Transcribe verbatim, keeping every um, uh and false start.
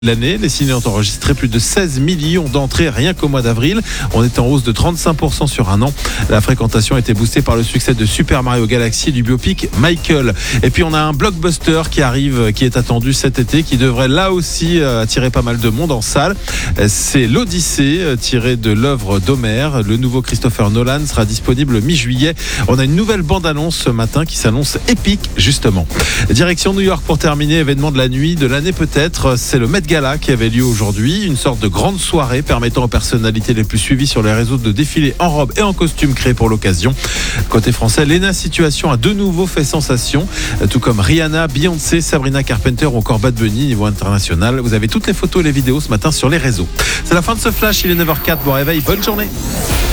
L'année, les ciné ont enregistré plus de seize millions d'entrées rien qu'au mois d'avril. On est en hausse de trente-cinq pour cent sur un an. La fréquentation a été boostée par le succès de Super Mario Galaxy et du biopic Michael. Et puis on a un blockbuster qui arrive, qui est attendu cet été, qui devrait là aussi attirer pas mal de monde en salle. C'est l'Odyssée, tiré de l'œuvre d'Homère. Le nouveau Christopher Nolan sera disponible mi-juillet. On a une nouvelle bande-annonce ce matin qui s'annonce épique, justement. Direction New York pour terminer, événement de la nuit, de l'année peut-être, c'est le Met Gala qui avait lieu aujourd'hui, une sorte de grande soirée permettant aux personnalités les plus suivies sur les réseaux de défiler en robe et en costume créé pour l'occasion. Côté français, Lena Situation a de nouveau fait sensation, tout comme Rihanna, Beyoncé, Sabrina Carpenter ou encore Bad Bunny niveau international. Vous avez toutes les photos et les vidéos ce matin sur les réseaux. C'est la fin de ce flash, il est neuf heures zéro quatre, bon réveil, bonne journée.